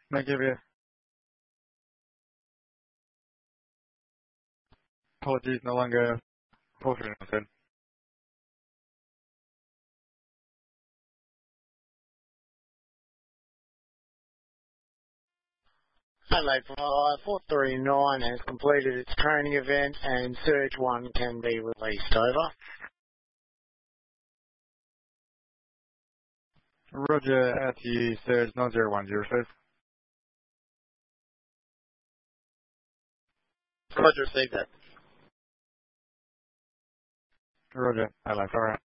Negative. Apologies, no longer portion. Adelaide 439 has completed its training event and Surge 1 can be released. Over. Roger, RTE Surge 9010, Roger, received that. Roger, Adelaide, alright.